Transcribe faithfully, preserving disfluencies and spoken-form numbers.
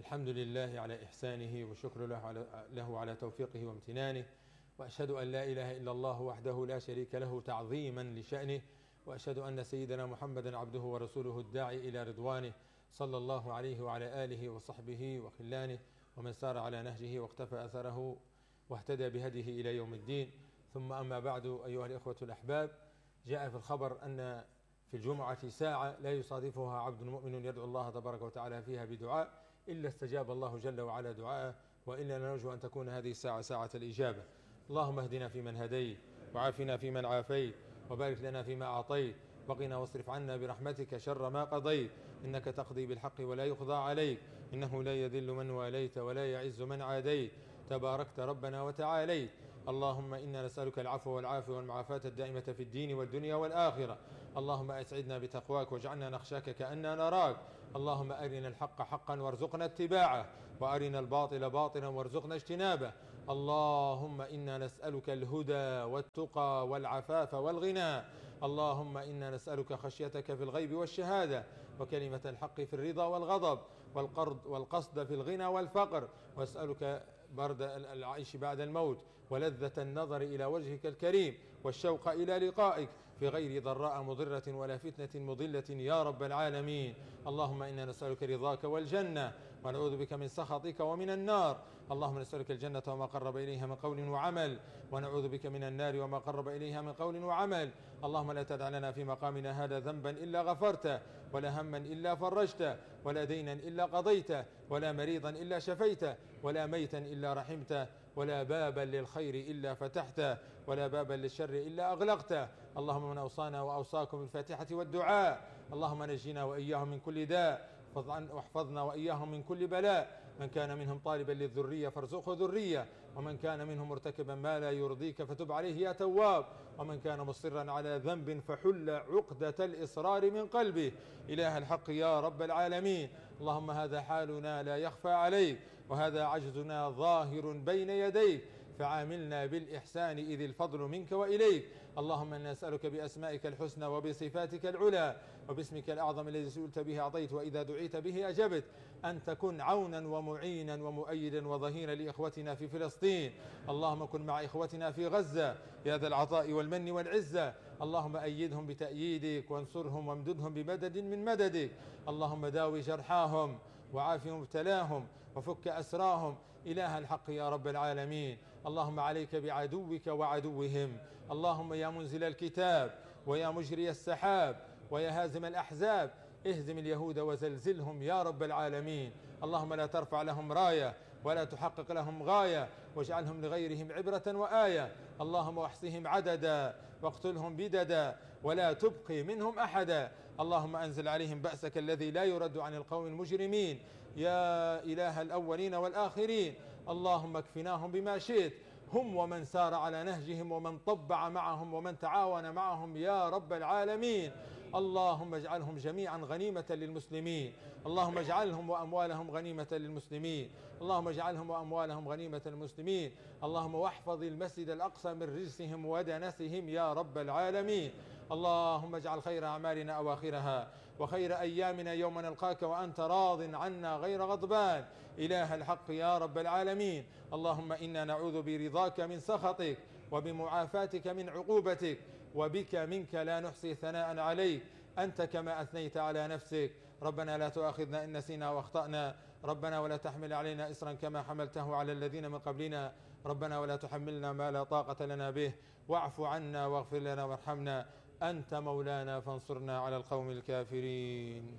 الحمد لله على إحسانه، والشكر له على, له على توفيقه وامتنانه، وأشهد أن لا إله إلا الله وحده لا شريك له تعظيما لشأنه، وأشهد أن سيدنا محمدا عبده ورسوله الداعي إلى رضوانه، صلى الله عليه وعلى آله وصحبه وخلانه ومن سار على نهجه واقتفى أثره واهتدى بهديه إلى يوم الدين. ثم أما بعد، أيها الإخوة الأحباب، جاء في الخبر أن في الجمعة ساعة لا يصادفها عبد مؤمن يدعو الله تبارك وتعالى فيها بدعاء إلا استجاب الله جل وعلا دعاءه، وإلا نرجو أن تكون هذه الساعة ساعة الإجابة. اللهم اهدنا فيمن هديت، وعافنا فيمن عافيت، وبارك لنا فيما أعطيت، وقنا واصرف عنا برحمتك شر ما قضيت، إنك تقضي بالحق ولا يقضى عليك، إنه لا يذل من واليت ولا يعز من عاديت، تباركت ربنا وتعاليت. اللهم إنا نسألك العفو والعافية والمعافاة الدائمة في الدين والدنيا والآخرة. اللهم أسعدنا بتقواك واجعلنا نخشاك كأننا نراك. اللهم أرنا الحق حقا وارزقنا اتباعه، وأرنا الباطل باطلا وارزقنا اجتنابه. اللهم إنا نسألك الهدى والتقى والعفاف والغنى. اللهم إنا نسألك خشيتك في الغيب والشهادة، وكلمة الحق في الرضا والغضب، والقرض والقصد في الغنى والفقر، وأسألك برد العيش بعد الموت، ولذة النظر إلى وجهك الكريم، والشوق إلى لقائك في غير ضراء مضرة ولا فتنة مضلة يا رب العالمين. اللهم إنا نسألك رضاك والجنة، ونعوذ بك من سخطك ومن النار. اللهم نسألك الجنة وما قرب إليها من قول وعمل، ونعوذ بك من النار وما قرب إليها من قول وعمل. اللهم لا تدع لنا في مقامنا هذا ذنبا إلا غفرته، ولا هما إلا فرجته، ولا دينا إلا قضيته، ولا مريضا إلا شفيته، ولا ميتا إلا رحمته، ولا بابا للخير إلا فتحته، ولا بابا للشر إلا أغلقته. اللهم من أوصانا وأوصاكم بالفاتحة والدعاء. اللهم نجينا وإياهم من كل داء، واحفظنا وإياهم من كل بلاء. من كان منهم طالبا للذرية فارزقه ذرية، ومن كان منهم مرتكبا ما لا يرضيك فتب عليه يا تواب، ومن كان مصرا على ذنب فحل عقدة الإصرار من قلبه. إله الحق يا رب العالمين، اللهم هذا حالنا لا يخفى عليك، وهذا عجزنا ظاهر بين يديك، فعاملنا بالإحسان إذ الفضل منك وإليك. اللهم إنا نسألك بأسمائك الحسنى وبصفاتك العلى وباسمك الأعظم الذي سئلت به أعطيت وإذا دعيت به أجبت، أن تكن عونا ومعينا ومؤيدا وظهيرا لإخوتنا في فلسطين. اللهم كن مع إخوتنا في غزة يا ذا العطاء والمن والعزة. اللهم أيدهم بتأييدك، وانصرهم وامددهم بمدد من مددك. اللهم داوي جرحاهم، وعاف مبتلاهم، وفك أسراهم. إله الحق يا رب العالمين، اللهم عليك بعدوك وعدوهم. اللهم يا منزل الكتاب، ويا مجري السحاب، ويا هازم الأحزاب، اهزم اليهود وزلزلهم يا رب العالمين. اللهم لا ترفع لهم راية ولا تحقق لهم غاية، واجعلهم لغيرهم عبرة وآية. اللهم واحصهم عددا، واقتلهم بددا، ولا تبقي منهم أحدا. اللهم أنزل عليهم بأسك الذي لا يرد عن القوم المجرمين يا إله الأولين والآخرين. اللهم اكفناهم بما شئت، هم ومن سار على نهجهم، ومن طبع معهم، ومن تعاون معهم يا رب العالمين. اللهم اجعلهم جميعا غنيمة للمسلمين. اللهم اجعلهم وأموالهم غنيمة للمسلمين. اللهم اجعلهم وأموالهم غنيمة للمسلمين. اللهم واحفظ المسجد الأقصى من رجسهم ودنسهم يا رب العالمين. اللهم اجعل خير أعمالنا أواخرها، وخير أيامنا يوم نلقاك وأنت راض عنا غير غضبان. إله الحق يا رب العالمين، اللهم إنا نعوذ برضاك من سخطك، وبمعافاتك من عقوبتك، وبك منك لا نحصي ثناء عليك أنت كما أثنيت على نفسك. ربنا لا تؤاخذنا إن نسينا واخطأنا، ربنا ولا تحمل علينا إصرا كما حملته على الذين من قبلنا، ربنا ولا تحملنا ما لا طاقة لنا به، واعف عنا واغفر لنا وارحمنا، أنت مولانا فانصرنا على القوم الكافرين.